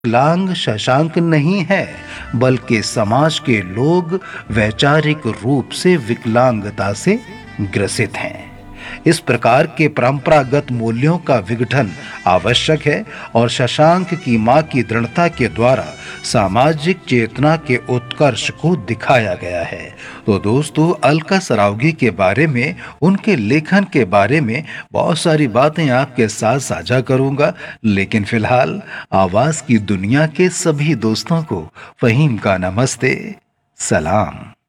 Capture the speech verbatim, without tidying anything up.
विकलांग शशांक नहीं है, बल्कि समाज के लोग वैचारिक रूप से विकलांगता से ग्रसित हैं। इस प्रकार के परंपरागत मूल्यों का विघटन आवश्यक है और शशांक की मां की दृढ़ता के द्वारा सामाजिक चेतना के उत्कर्ष को दिखाया गया है। तो दोस्तों, अलका सरावगी के बारे में, उनके लेखन के बारे में बहुत सारी बातें आपके साथ साझा करूंगा, लेकिन फिलहाल आवाज की दुनिया के सभी दोस्तों को फहीम का नमस्ते, सलाम।